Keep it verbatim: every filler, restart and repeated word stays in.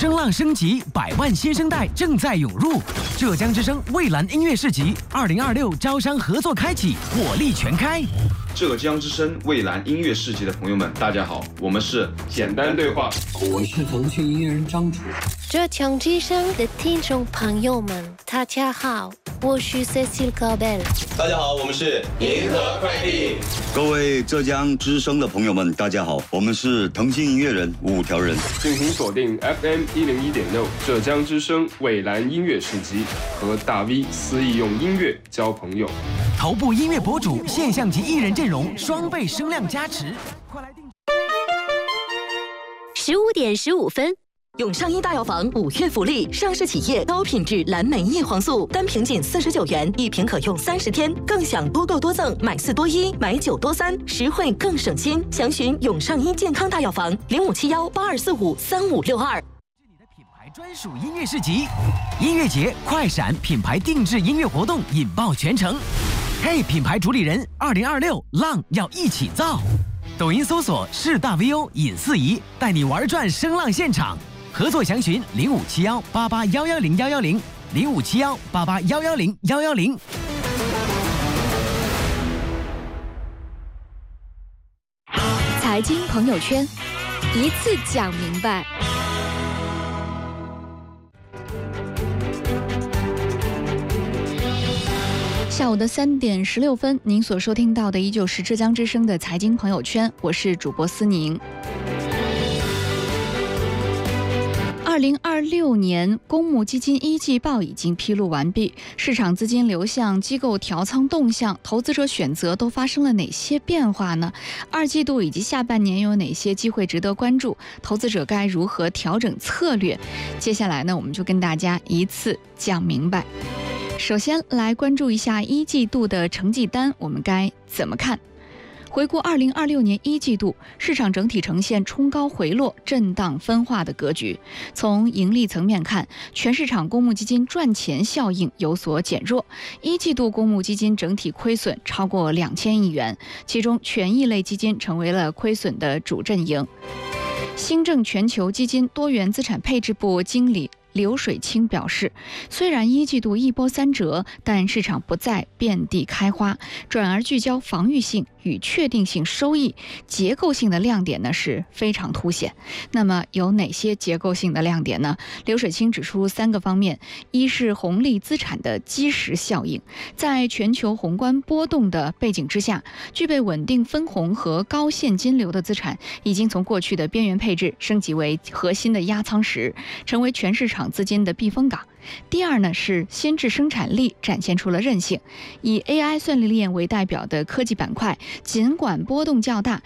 声浪升级，百万新生代正在涌入。浙江之声蔚蓝音乐市集二零二六招商合作开启，火力全开。 浙江之声蔚蓝音乐市集的朋友们，大家好，我们是简单对话， 我是腾讯音乐人张楚。 浙江之声的听众朋友们，大家好，我是 Cecile Cabel。 大家好，我们是银河快递。 各位浙江之声的朋友们，大家好，我们是腾讯音乐人五条人。 敬请锁定 F M 一零一点六浙江之声蔚蓝音乐市集，和大 V 肆意用音乐交朋友。 头部音乐博主、现象级艺人阵容，双倍声量加持。快来定！ 十五点十五分。永上一大药房五月福利，上市企业高品质蓝莓叶黄素，单瓶仅四十九元，一瓶可用三十天，更享多购多赠，买四多一，买九多三，实惠更省心。详询永上一健康大药房零五七幺八二四五三五六二。 是你的品牌专属音乐市集，音乐节快闪品牌定制音乐活动引爆全城。嘿，品牌主理人，二零二六浪要一起造。抖音搜索是大 V O 尹四仪，带你玩转声浪现场。合作详询零五七幺八八幺幺零幺幺零零五七幺八八幺幺零幺幺零。 财经朋友圈，一次讲明白。下午的三点十六分，您所收听到的依旧是浙江之声的财经朋友圈，我是主播思宁。二零二六年公募基金一季报已经披露完毕，市场资金流向、机构调仓动向、投资者选择都发生了哪些变化呢？二季度以及下半年有哪些机会值得关注？投资者该如何调整策略？接下来呢，我们就跟大家一次讲明白。首先来关注一下一季度的成绩单，我们该怎么看？回顾二零二六年一季度，市场整体呈现冲高回落、震荡分化的格局。从盈利层面看，全市场公募基金赚钱效应有所减弱，一季度公募基金整体亏损超过两千亿元，其中权益类基金成为了亏损的主阵营。新政全球基金多元资产配置部经理刘水清表示，虽然一季度一波三折，但市场不再遍地开花，转而聚焦防御性与确定性收益，结构性的亮点呢是非常凸显。那么有哪些结构性的亮点呢？刘水清指出三个方面：一是红利资产的基石效应，在全球宏观波动的背景之下，具备稳定分红和高现金流的资产，已经从过去的边缘配置升级为核心的压舱石，成为全市场资金的避风港。第二呢是先置生产力展现出了韧性，以 A I 算力链为代表的科技板块，尽管波动较大，